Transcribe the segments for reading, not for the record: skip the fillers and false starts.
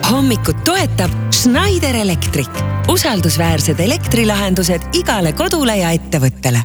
Hommikut toetab Schneider Electric. Usaldusväärsed elektrilahendused igale kodule ja ettevõttele.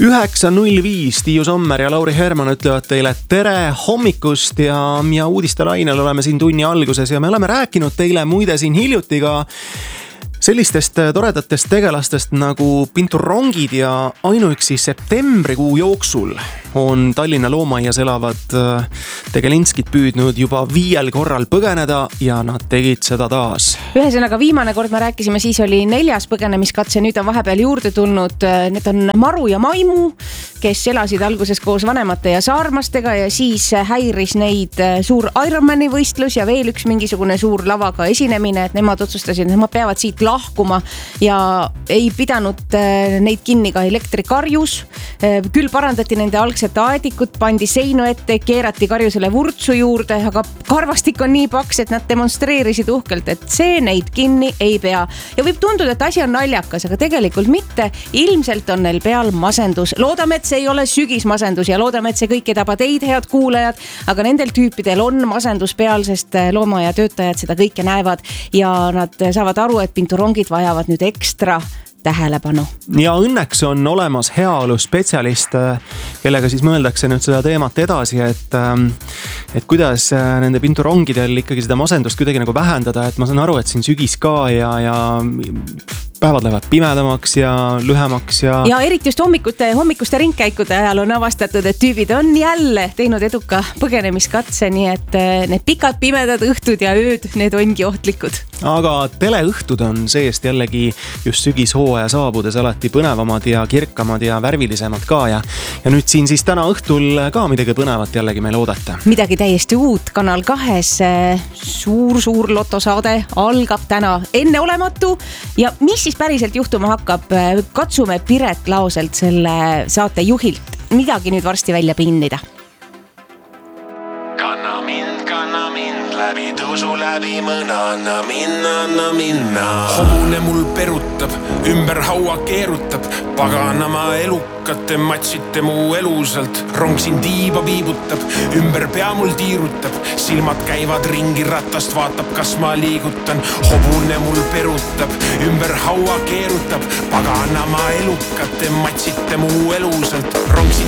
9.05 Tiiu Sommer ja Lauri Herman ütlevad teile tere hommikust ja uudistelainel oleme siin tunni alguses ja me oleme rääkinud teile muide siin hiljuti ka sellistest toredatest tegelastest nagu pinturongid ja ainuüksi septembrikuu jooksul on Tallinna loomaaias elavad tegelinskid püüdnud juba 5 korral põgeneda ja nad tegid seda taas. Ühesõnaga viimane kord me rääkisime, siis oli 4. põgenemiskatse, nüüd on vahepeal juurde tulnud, need on Maru ja Maimu, kes elasid alguses koos vanemate ja saarmastega ja siis häiris neid suur Ironmani võistlus ja veel üks mingisugune suur lavaga esinemine, et nemad otsustasid, et nemad peavad siit lahkuma ja ei pidanud neid kinni ka elektrikarjus. Küll parandati nende algset aedikut, pandi seinu ette, keerati karjusele vurtsu juurde, aga karvastik on nii paks, et nad demonstreerisid uhkelt, et see neid kinni ei pea. Ja võib tunduda, et asi on naljakas, aga tegelikult mitte. Ilmselt on neil peal masendus. Loodame, et see ei ole sügismasendus ja loodame, et see kõik ei taba teid, head kuulajad, aga nendel tüüpidel on masendus peal, sest loomaaia töötajad seda kõike näevad ja nad saavad aru, et pinturongid vajavad nüüd ekstra tähelepanu. Ja õnneks on olemas heaolu spetsialist, kellega siis mõeldakse nüüd seda teemat edasi, et kuidas nende pinturongidel ikkagi seda masendust kuidagi nagu vähendada, et ma saan aru, et siin sügis ka ja päevad lähevad pimedamaks ja lühemaks ja eriti just hommikuste ringkäikude ajal on avastatud, et tüübid on jälle teinud eduka põgenemiskatse, nii et need pikad pimedad õhtud ja ööd, need ongi ohtlikud. Aga teleõhtud on seest jällegi just sügishooaja saabudes alati põnevamad ja kirkamad ja värvilisemad ka ja nüüd siin siis täna õhtul ka midagi põnevat jällegi meil oodata. Midagi täiesti uut, Kanal 2 suur lotosaade algab täna enneolematu ja mis siis päriselt juhtuma hakkab, katsume Piret Laoselt selle saate juhilt midagi nüüd varsti välja pinnida. Kanna mind läbi tõusu läbi mõna, anna minna. Hobune mul perutab, ümber haua keerutab, paganama elukate matsite mu elusalt. Rong siin tiiba viibutab, ümber pea mul tiirutab, silmad käivad ringi ratast, vaatab kas ma liigutan. Hobune mul perutab, ümber haua keerutab, paganama elukate matsite mu elusalt. Rong siin